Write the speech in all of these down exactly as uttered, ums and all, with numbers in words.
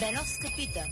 Беновска пита.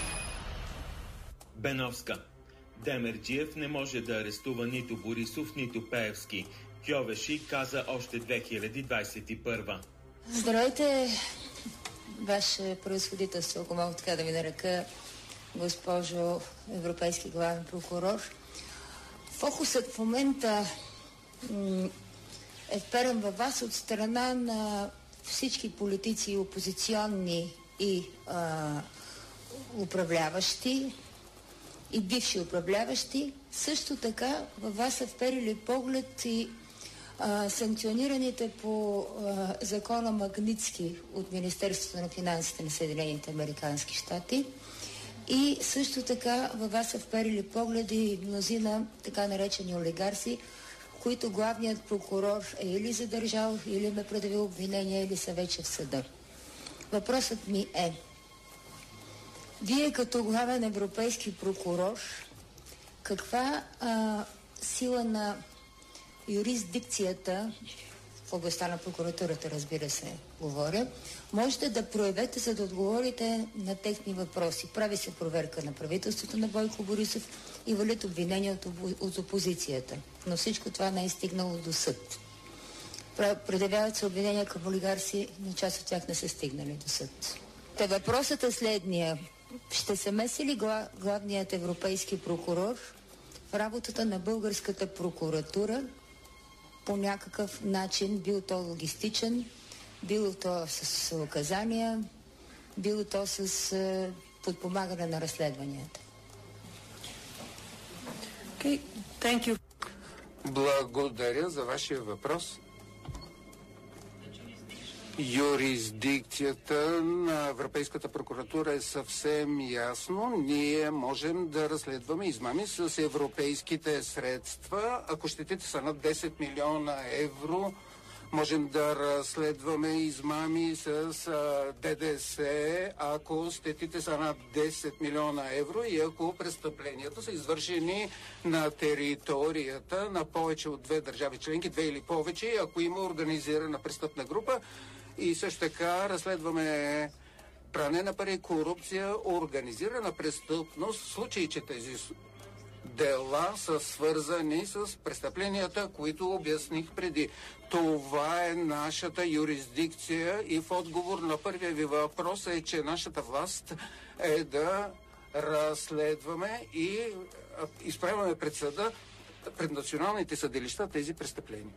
Беновска. Демерджиев не може да арестува нито Борисов, нито Пеевски. Кьовеши каза още две хиляди двадесет и първа. Здравейте, Ваше превъзходителство, ако мога така да ви нарека, госпожо Европейски главен прокурор. Фокусът в момента м- е вперен във вас от страна на всички политици, опозиционни и а, управляващи и бивши управляващи. Също така във вас са вперили поглед и а, санкционираните по а, закона Магнитски от Министерството на финансите на Съединените американски щати. И също така във вас са вперили погледи мнозина така наречени олигарси, които главният прокурор е или задържал, или ме предявил обвинения, или са вече в съда. Въпросът ми е: вие като главен европейски прокурор, каква а, сила на юрисдикцията в областта на прокуратурата, разбира се, говоря, можете да проявете, за да отговорите на техни въпроси? Прави се проверка на правителството на Бойко Борисов и валят обвинения от, от опозицията. Но всичко това не е стигнало до съд. Предявяват се обвинения към олигарси, но част от тях не са стигнали до съд. Те въпросът е следния: ще се меси ли главният европейски прокурор в работата на българската прокуратура по някакъв начин, бил то логистичен, било то с указания, било то с е, подпомагане на разследванията? Okay, thank you. Благодаря за вашия въпрос. Юрисдикцията на Европейската прокуратура е съвсем ясно. Ние можем да разследваме измами с европейските средства. Ако щетите са над десет милиона евро, можем да разследваме измами с а, ДДС, ако щетите са над десет милиона евро и ако престъпленията са извършени на територията на повече от две държави членки, две или повече, ако има организирана престъпна група. И също така разследваме пране на пари, корупция, организирана престъпност, в случай, че тези дела са свързани с престъпленията, които обясних преди. Това е нашата юрисдикция и в отговор на първия ви въпрос е, че нашата власт е да разследваме и изправяме пред съда, пред националните съдилища тези престъпления.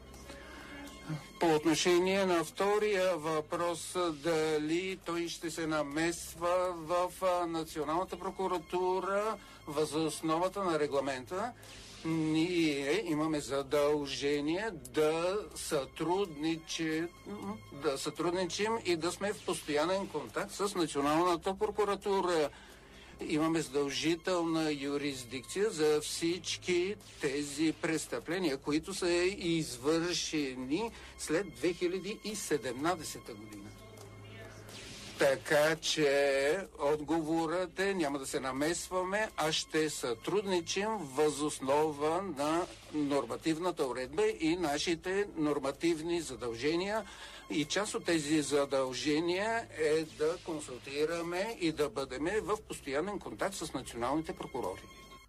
По отношение на втория въпрос, дали той ще се намесва в Националната прокуратура въз основата на регламента, ние имаме задължение да сътрудничим, да сътрудничим и да сме в постоянен контакт с Националната прокуратура. Имаме задължителна юрисдикция за всички тези престъпления, които са извършени след две хиляди и седемнадесета година. Така че отговорът е: няма да се намесваме, а ще сътрудничим въз основа на нормативната уредба и нашите нормативни задължения. И част от тези задължения е да консултираме и да бъдем в постоянен контакт с националните прокурори.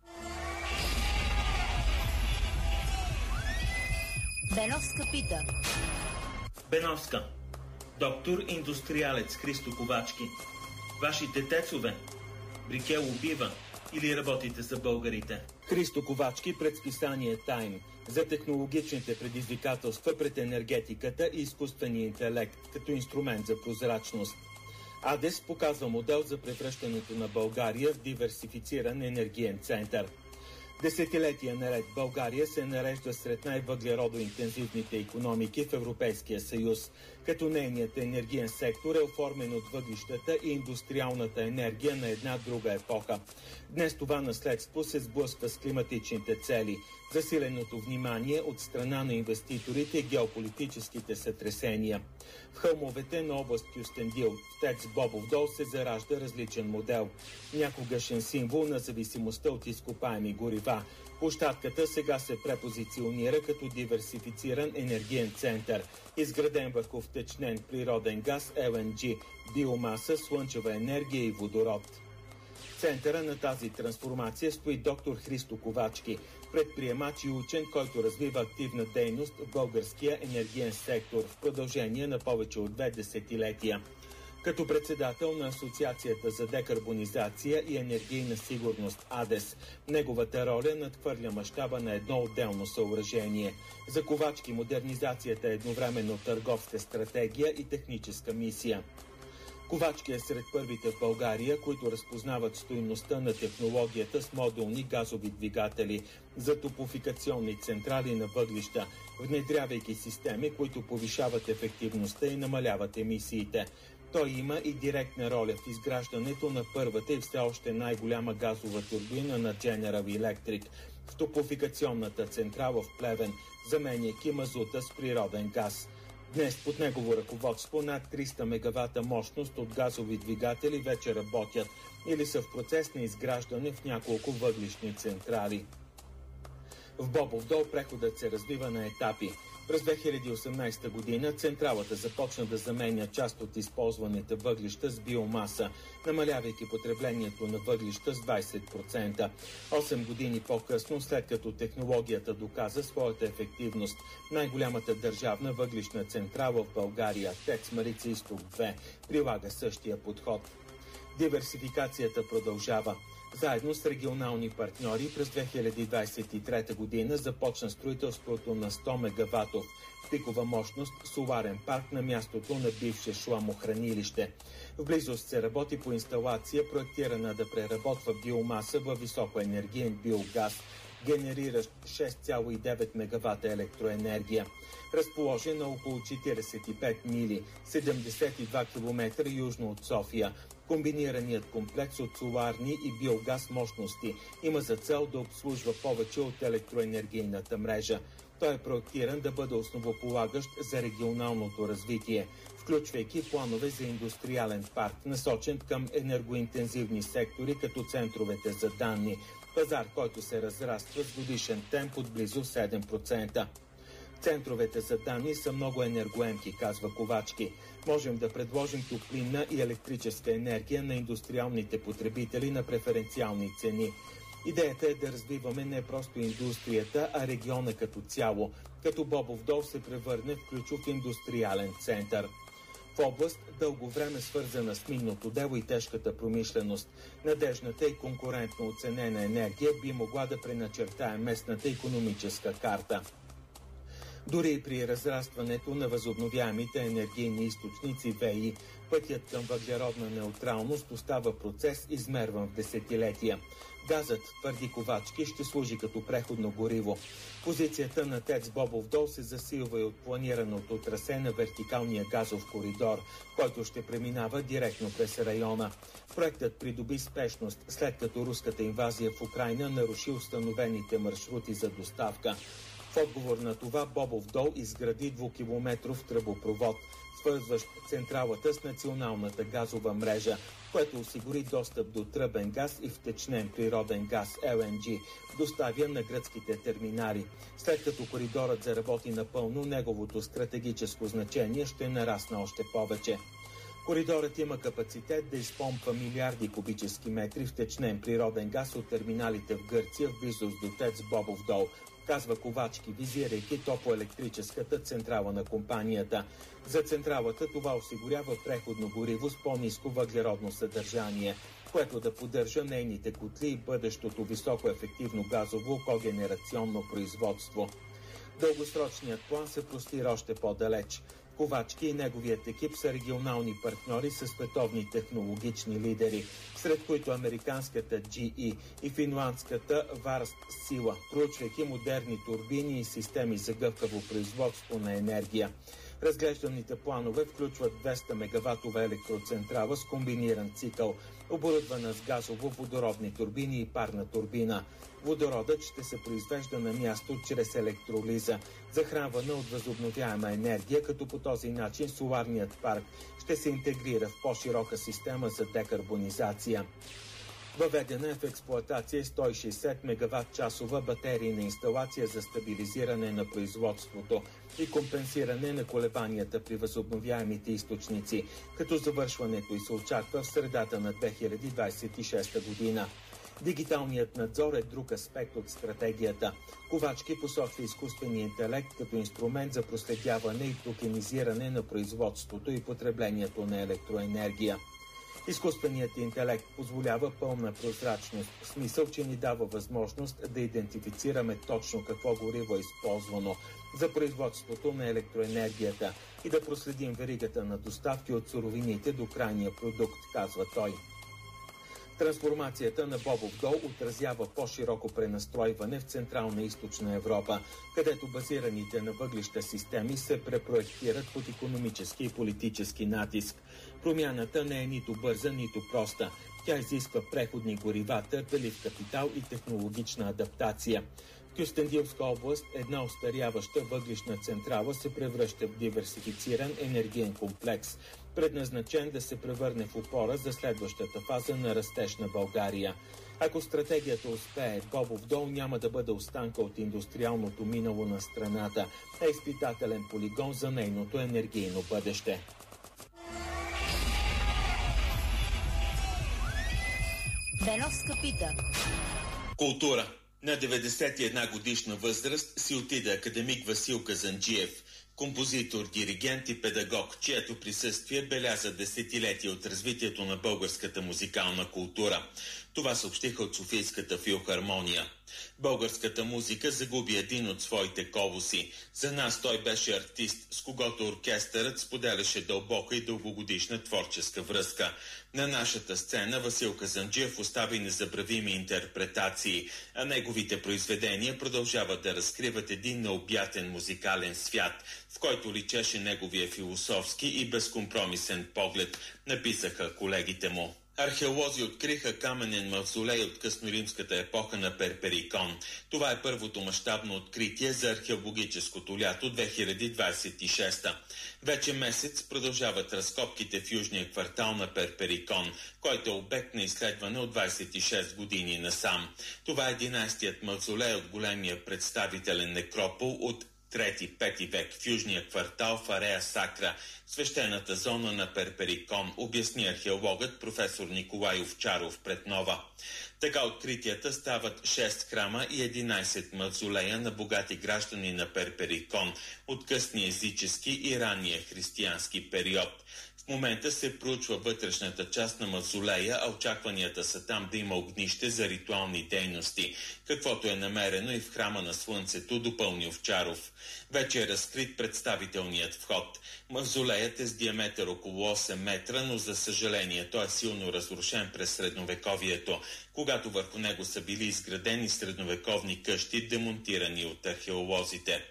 Беновска пита. Беновска. Доктор индустриалец Христо Ковачки. Вашите тецове Брикел убива или работите за българите? Христо Ковачки пред списание Time за технологичните предизвикателства пред енергетиката и изкуствения интелект като инструмент за прозрачност. АДЕС показва модел за превръщането на България в диверсифициран енергиен център. Десетилетия наред България се нарежда сред най-въглеродоинтензивните икономики в Европейския съюз, като нейният енергиен сектор е оформен от въглищата и индустриалната енергия на една друга епоха. Днес това наследство се сблъсква с климатичните цели, засиленото внимание от страна на инвеститорите и геополитическите сътресения. В хълмовете на област Кюстендил, в ТЕЦ Бобов дол, се заражда различен модел. Някогашен символ на зависимостта от изкопаеми горива горива. Площадката сега се препозиционира като диверсифициран енергиен център, изграден върху втечнен природен газ, Ел Ен Джи, биомаса, слънчева енергия и водород. В центъра на тази трансформация стои доктор Христо Ковачки, предприемач и учен, който развива активна дейност в българския енергиен сектор в продължение на повече от две десетилетия. Като председател на Асоциацията за декарбонизация и енергийна сигурност АДЕС, неговата роля надхвърля мащаба на едно отделно съоръжение. За Ковачки модернизацията е едновременно търговска стратегия и техническа мисия. Ковачки е сред първите в България, които разпознават стойността на технологията с модулни газови двигатели за топофикационни централи на въглища, внедрявайки системи, които повишават ефективността и намаляват емисиите. Той има и директна роля в изграждането на първата и все още най-голяма газова турбина на General Electric в топофикационната централа в Плевен, заменяйки мазута с природен газ. Днес под негово ръководство над триста мегавата мощност от газови двигатели вече работят или са в процес на изграждане в няколко въглищни централи. В Бобов дол преходът се развива на етапи. През две хиляди и осемнадесета година централата започна да заменя част от използваните въглища с биомаса, намалявайки потреблението на въглища с двадесет процента. Осем години по-късно, след като технологията доказа своята ефективност, най-голямата държавна въглищна централа в България, ТЕЦ Марица изток две, прилага същия подход. Диверсификацията продължава. Заедно с регионални партньори през две хиляди двадесет и трета година започна строителството на сто мегаватов пикова мощност соларен парк на мястото на бивше шламохранилище. В близост се работи по инсталация, проектирана да преработва биомаса във високоенергиен биогаз, генериращ шест цяло и девет мегавата електроенергия. Разположен на около четиридесет и пет мили, седемдесет и два километра южно от София, комбинираният комплекс от соларни и биогаз мощности има за цел да обслужва повече от електроенергийната мрежа. Той е проектиран да бъде основополагащ за регионалното развитие, включвайки планове за индустриален парк, насочен към енергоинтензивни сектори като центровете за данни, пазар, който се разраства с годишен темп от близо седем процента. Центровете за данни са много енергоемки, казва Ковачки. Можем да предложим топлинна и електрическа енергия на индустриалните потребители на преференциални цени. Идеята е да развиваме не просто индустрията, а региона като цяло, като Бобов дол се превърне в ключов индустриален център. В област, дълго време свързана с минното дело и тежката промишленост, надежната и конкурентно оценена енергия би могла да преначертае местната икономическа карта. Дори и при разрастването на възобновяемите енергийни източници ВЕИ, пътят към въглеродна неутралност остава процес, измерван в десетилетия. Газът, твърди Ковачки, ще служи като преходно гориво. Позицията на ТЕЦ Бобов дол се засилва и от планираното трасе на вертикалния газов коридор, който ще преминава директно през района. Проектът придоби спешност, след като руската инвазия в Украйна наруши установените маршрути за доставка. В отговор на това Бобов дол изгради двукилометров тръбопровод, свързващ централата с националната газова мрежа, което осигури достъп до тръбен газ и втечнен природен газ Ел Ен Джи, доставя на гръцките терминали. След като коридорът заработи напълно, неговото стратегическо значение ще нарасне още повече. Коридорът има капацитет да изпомпва милиарди кубически метри втечнен природен газ от терминалите в Гърция в близост до ТЕЦ Бобов дол, казва Ковачки, визирайки топлоелектрическата централа на компанията. За централата това осигурява преходно гориво с по-ниско въглеродно съдържание, което да поддържа нейните котли и бъдещото високоефективно газово когенерационно производство. Дългосрочният план се простира още по-далеч. Ковачки и неговият екип са регионални партньори с световни технологични лидери, сред които американската Джи И и финландската Варст Сила, проучвайки модерни турбини и системи за гъвкаво производство на енергия. Разглежданите планове включват двеста мегаватова електроцентрала с комбиниран цикъл, оборудвана с газово-водородни турбини и парна турбина. Водородът ще се произвежда на място чрез електролиза, захранвана от възобновяема енергия, като по този начин соларният парк ще се интегрира в по-широка система за декарбонизация. Въведена е в експлоатация сто и шейсет мегават часова батерийна инсталация за стабилизиране на производството и компенсиране на колебанията при възобновяемите източници, като завършването й се очаква в средата на две хиляди двадесет и шеста година. Дигиталният надзор е друг аспект от стратегията. Ковачки посочва изкуствения интелект като инструмент за проследяване и токенизиране на производството и потреблението на електроенергия. Изкуственият интелект позволява пълна прозрачност, в смисъл, че ни дава възможност да идентифицираме точно какво гориво е използвано за производството на електроенергията и да проследим веригата на доставки от суровините до крайния продукт, казва той. Трансформацията на Бобов дол отразява по-широко пренастройване в Централна и Източна Европа, където базираните на въглища системи се препроектират под икономически и политически натиск. Промяната не е нито бърза, нито проста. Тя изисква преходни горива, търпелив капитал и технологична адаптация. В Кюстендилска област една остаряваща въглищна централа се превръща в диверсифициран енергиен комплекс, предназначен да се превърне в опора за следващата фаза на растеж на България. Ако стратегията успее, Бобов дол няма да бъде останка от индустриалното минало на страната, а изпитателен полигон за нейното енергийно бъдеще. Беновска пита. Култура. На деветдесет и една годишна възраст си отида академик Васил Казанджиев, композитор, диригент и педагог, чието присъствие беляза десетилетия от развитието на българската музикална култура. Това съобщиха от Софийската филхармония. Българската музика загуби един от своите колоси. За нас той беше артист, с когото оркестърът споделяше дълбока и дългогодишна творческа връзка. На нашата сцена Васил Казанджиев остави незабравими интерпретации, а неговите произведения продължават да разкриват един необятен музикален свят, в който личеше неговия философски и безкомпромисен поглед, написаха колегите му. Археолози откриха каменен мавзолей от късноримската епоха на Перперикон. Това е първото мащабно откритие за археологическото лято две хиляди двадесет и шеста. Вече месец продължават разкопките в южния квартал на Перперикон, който е обект на изследване от двадесет и шест години насам. Това е единадесетият мавзолей от големия представителен некропол от трети-пети век в южния квартал в Арея Сакра, свещената зона на Перперикон, обясни археологът професор Николай Овчаров пред Нова. Така откритията стават шест храма и единадесет мавзолея на богати граждани на Перперикон от късния езически и ранния християнски период. В момента се проучва вътрешната част на мавзолея, а очакванията са там да има огнище за ритуални дейности, каквото е намерено и в храма на Слънцето, допълни Овчаров. Вече е разкрит представителният вход. Мавзолеят е с диаметър около осем метра, но за съжаление той е силно разрушен през средновековието, когато върху него са били изградени средновековни къщи, демонтирани от археолозите.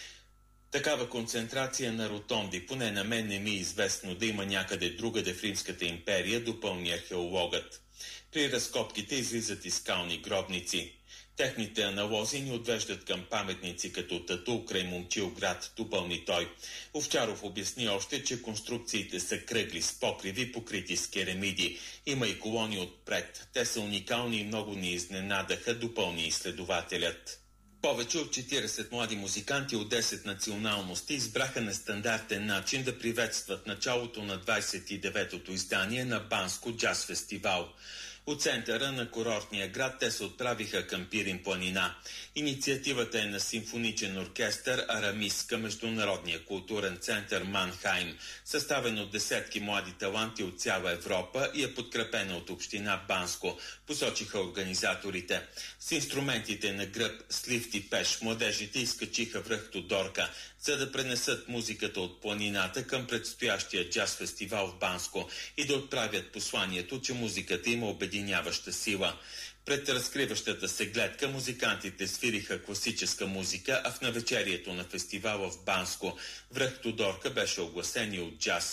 Такава концентрация на ротонди, поне на мен не ми е известно да има някъде другаде в Римската империя, допълни археологът. При разкопките излизат и скални гробници. Техните аналози ни отвеждат към паметници като Татул край Момчилград, допълни той. Овчаров обясни още, че конструкциите са кръгли с покриви, покрити с керамиди. Има и колони отпред. Те са уникални и много ни изненадаха, допълни изследователят. Повече от четиридесет млади музиканти от десет националности избраха нестандартен начин да приветстват началото на двадесет и деветото издание на Банско джаз фестивал. От центъра на курортния град те се отправиха към Пирин планина. Инициативата е на симфоничен оркестър Арамис към Международния културен център Манхайм, съставен от десетки млади таланти от цяла Европа и е подкрепена от община Банско, посочиха организаторите. С инструментите на гръб, с лифт и пеш младежите изкачиха връх Тодорка, за да пренесат музиката от планината към предстоящия джаз фестивал в Банско и да отправят посланието, че музиката има обединяваща сила. Пред разкриващата се гледка музикантите свириха класическа музика, а в навечерието на фестивала в Банско връх Тодорка беше огласен и от джаз.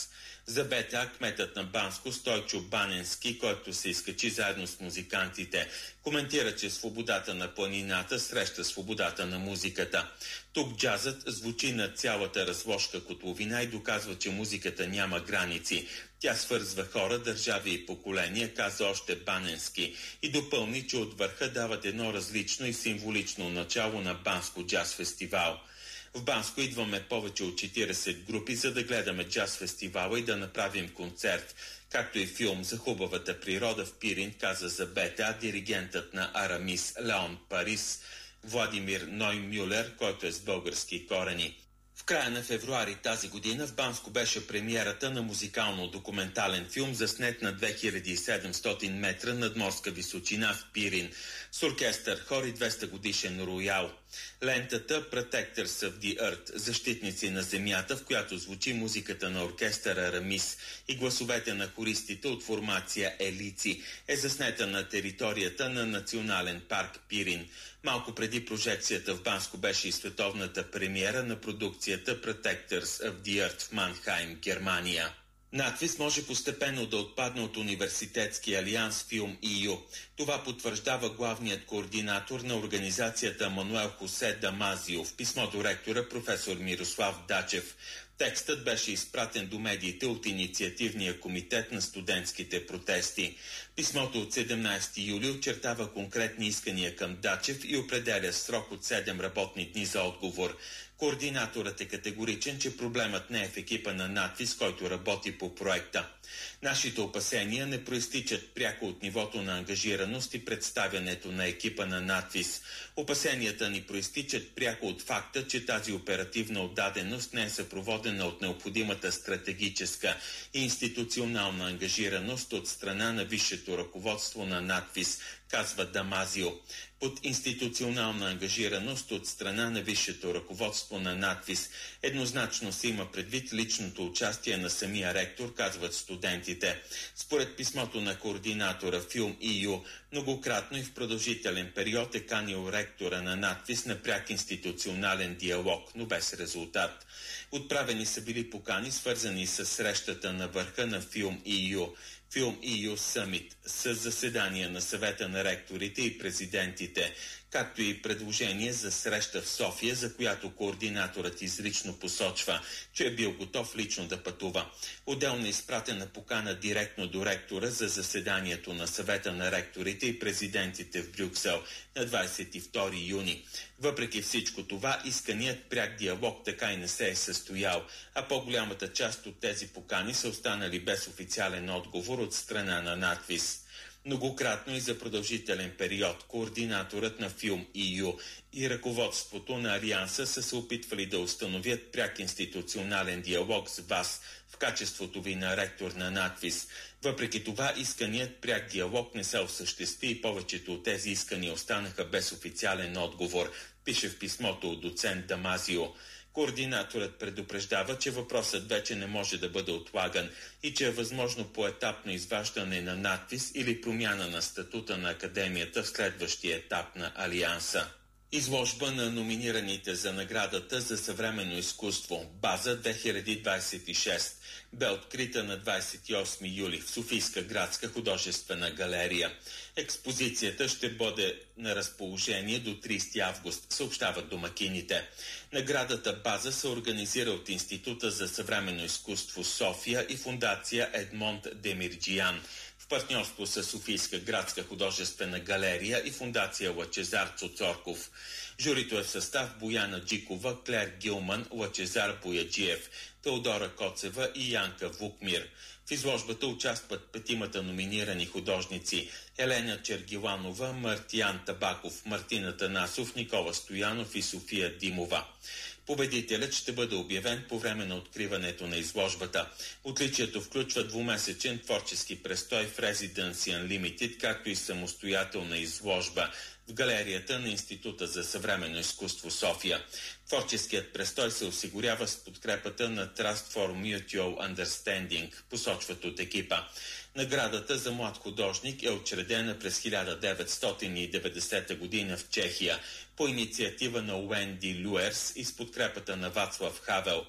За БТА кметът на Банско Стойчо Баненски, който се изкачи заедно с музикантите, коментира, че свободата на планината среща свободата на музиката. Тук джазът звучи на цялата разложка котловина и доказва, че музиката няма граници. Тя свързва хора, държави и поколения, каза още Баненски, и допълни, че от върха дават едно различно и символично начало на Банско джаз фестивал. В Банско идваме повече от четиридесет групи, за да гледаме джаз фестивала и да направим концерт, както и филм за хубавата природа в Пирин, каза за БТА диригентът на Арамис Леон Парис Владимир Ноймюлер, който е с български корени. В края на февруари тази година в Банско беше премиерата на музикално-документален филм, заснет на две хиляди и седемстотин метра надморска височина в Пирин, с оркестър, хор и двеста годишен роял. Лентата Protectors of the Earth, защитници на земята, в която звучи музиката на оркестъра Арамис и гласовете на хористите от формация Елици, е заснета на територията на Национален парк Пирин. Малко преди прожекцията в Банско беше и световната премиера на продукцията Protectors of the Earth в Манхайм, Германия. Надвис може постепенно да отпадне от Университетски алианс Филм и ю. Това потвърждава главният координатор на организацията Мануел Хосе Дамазио в писмо до ректора професор Мирослав Дачев. Текстът беше изпратен до медиите от Инициативния комитет на студентските протести. Писмото от седемнадесети юли очертава конкретни искания към Дачев и определя срок от седем работни дни за отговор. Координаторът е категоричен, че проблемът не е в екипа на Надвис, който работи по проекта. Нашите опасения не проистичат пряко от нивото на ангажираност и представянето на екипа на Надвис. Опасенията ни проистичат пряко от факта, че тази оперативна отдаденост не е съпроводена от необходимата стратегическа и институционална ангажираност от страна на висшето ръководство на Надвис, казва Дамазио. Под институционална ангажираност от страна на висшето ръководство на Надвис еднозначно се има предвид личното участие на самия ректор, казват студентите. Според писмото на координатора Филм и ю, многократно и в продължителен период е канил ректора на Надвис на пряк институционален диалог, но без резултат. Отправени са били покани, свързани с срещата на върха на Филм и ю. Филм и ю Съмит с заседания на съвета на ректорите и президентите, както и предложение за среща в София, за която координаторът изрично посочва, че е бил готов лично да пътува. Отделно е изпратена покана директно до ректора за заседанието на съвета на ректорите и президентите в Брюксел на двадесет и втори юни. Въпреки всичко това, исканият пряк диалог така и не се е състоял, а по-голямата част от тези покани са останали без официален отговор от страна на Надвис. Многократно и за продължителен период координаторът на Филм и ю и ръководството на Алианса са се опитвали да установят пряк институционален диалог с вас в качеството ви на ректор на Надвис. Въпреки това, исканият пряк диалог не се осъществи и повечето от тези искания останаха без официален отговор, пише в писмото от доцент Дамазио. Координаторът предупреждава, че въпросът вече не може да бъде отлаган и че е възможно поетапно изваждане на Надвис или промяна на статута на академията в следващия етап на Алианса. Изложба на номинираните за наградата за съвременно изкуство База две хиляди двадесет и шест бе открита на двадесет и осми юли в Софийска градска художествена галерия. Експозицията ще бъде на разположение до тридесети август, съобщават домакините. Наградата База се организира от Института за съвременно изкуство София и фундация Едмонд Демирджиян в партньорство с Софийска градска художествена галерия и фундация Лъчезар Цоцорков. Журито е в състав Бояна Джикова, Клер Гилман, Лъчезар Бояджиев, Теодора Коцева и Янка Вукмир. В изложбата участват петимата номинирани художници – Елена Чергиланова, Мартиян Табаков, Мартина Танасов, Никола Стоянов и София Димова. Победителят ще бъде обявен по време на откриването на изложбата. Отличието включва двумесечен творчески престой в Residence Unlimited, както и самостоятелна изложба в галерията на Института за съвременно изкуство София. Творческият престой се осигурява с подкрепата на Trust for Mutual Understanding, посочват от екипа. Наградата за млад художник е учредена през хиляда деветстотин и деветдесета година в Чехия по инициатива на Уенди Люерс и с подкрепата на Вацлав Хавел.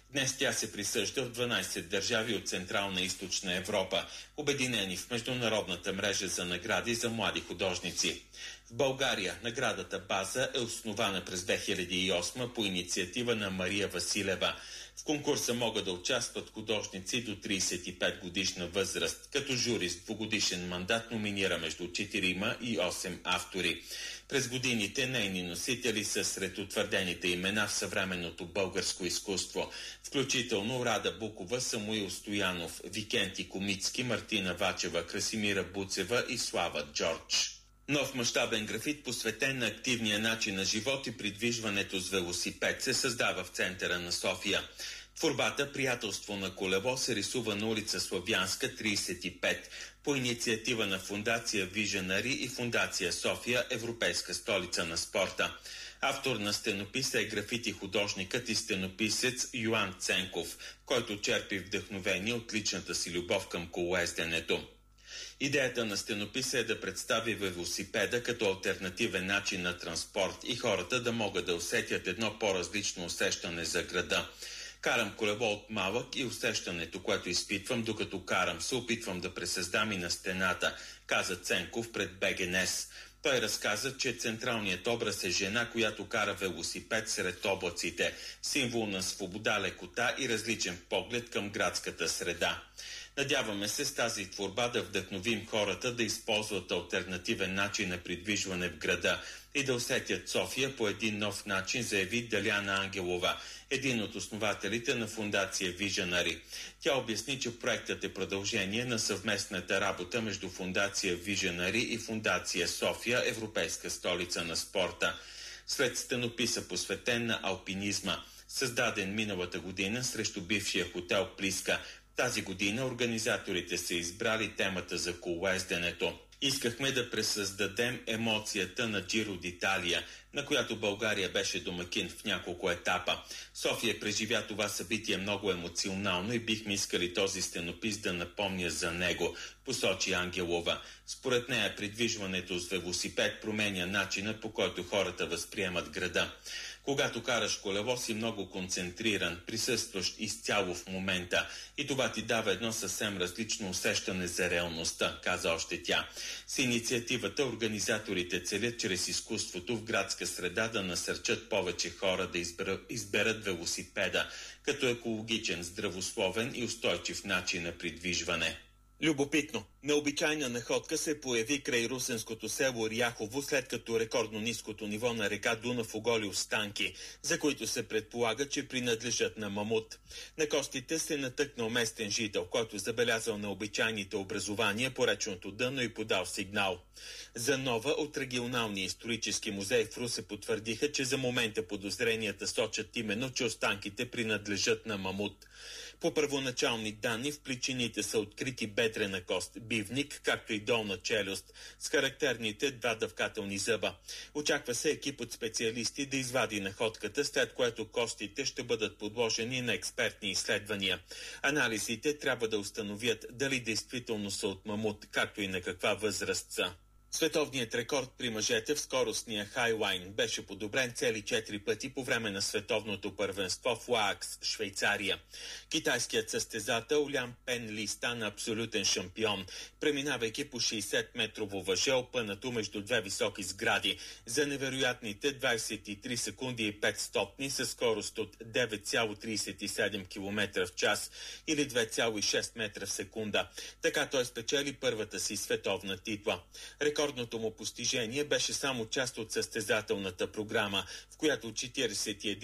Днес тя се присъжда в дванадесет държави от Централна и Източна Европа, обединени в международната мрежа за награди за млади художници. В България наградата База е основана през две хиляди и осма по инициатива на Мария Василева. В конкурса могат да участват художници до тридесет и пет годишна възраст, като жури с двугодишен мандат номинира между четирима и осем автори. През годините нейни носители са сред утвърдените имена в съвременното българско изкуство, включително Рада Букова, Самуил Стоянов, Викенти Комицки, Мартина Вачева, Красимира Буцева и Слава Джордж. Нов мащабен графит, посветен на активния начин на живот и придвижването с велосипед, се създава в центъра на София. Творбата «Приятелство на колело» се рисува на улица Славянска, тридесет и пет, по инициатива на Фондация Виженари и Фондация София, Европейска столица на спорта. Автор на стенописа е графити художникът и стенописец Йоан Ценков, който черпи вдъхновение от личната си любов към колоезденето. Идеята на стенописа е да представи велосипеда като алтернативен начин на транспорт и хората да могат да усетят едно по-различно усещане за града. Карам колело от малък и усещането, което изпитвам докато карам, се опитвам да пресъздам и на стената, каза Ценков пред Б Г Н Е С. Той разказа, че централният образ е жена, която кара велосипед сред облаците, символ на свобода, лекота и различен поглед към градската среда. Надяваме се с тази творба да вдъхновим хората да използват алтернативен начин на придвижване в града и да усетят София по един нов начин, заяви Деляна Ангелова, един от основателите на Фондация Виженари. Тя обясни, че проектът е продължение на съвместната работа между Фондация Виженари и Фондация София, Европейска столица на спорта. След стенописа, посветен на алпинизма, създаден миналата година срещу бившия хотел Плиска, тази година организаторите са избрали темата за колоезденето. Искахме да пресъздадем емоцията на Джиро d'Италия, на която България беше домакин в няколко етапа. София преживя това събитие много емоционално и бихме искали този стенопис да напомня за него, посочи Ангелова. Според нея придвижването с велосипед променя начина, по който хората възприемат града. Когато караш колело, си много концентриран, присъстващ изцяло в момента и това ти дава едно съвсем различно усещане за реалността, каза още тя. С инициативата организаторите целят чрез изкуството в градска среда да насърчат повече хора да изберат, изберат велосипеда като екологичен, здравословен и устойчив начин на придвижване. Любопитно, необичайна находка се появи край русенското село Ряхово, след като рекордно ниското ниво на река Дунав оголи останки, за които се предполага, че принадлежат на мамут. На костите се натъкнал местен жител, който забелязал необичайните образования по речното дъно и подал сигнал. За Нова от регионалния исторически музей в Русе потвърдиха, че за момента подозренията сочат именно, че останките принадлежат на мамут. По първоначални данни в пличините са открити бедрена кост, бивник, както и долна челюст, с характерните два дъвкателни зъба. Очаква се екип от специалисти да извади находката, след което костите ще бъдат подложени на експертни изследвания. Анализите трябва да установят дали действително са от мамут, както и на каква възраст са. Световният рекорд при мъжете в скоростния хайлайн беше подобрен цели четири пъти по време на световното първенство в Лаакс, Швейцария. Китайският състезател Лян Пен Ли стана абсолютен шампион, преминавайки по шейсет-метрово въже, опънато между две високи сгради, за невероятните двадесет и три секунди и пет стотни със скорост от девет цяло тридесет и седем километра в час или две цяло и шест метра в секунда. Така той спечели първата си световна титла. Рекордното му постижение беше само част от състезателната програма, в която четиридесет и един